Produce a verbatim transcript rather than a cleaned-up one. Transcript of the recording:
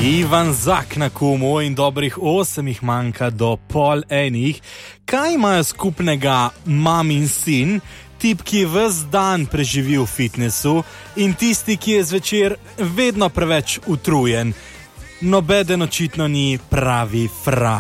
Ivan Zak na Kumu in dobrih osem jih manjka do pol enih. Kaj imajo skupnega mam in sin, tip, ki je ves dan preživi v fitnesu in tisti, ki je zvečer vedno preveč utrujen? Nobeden očitno ni pravi fra.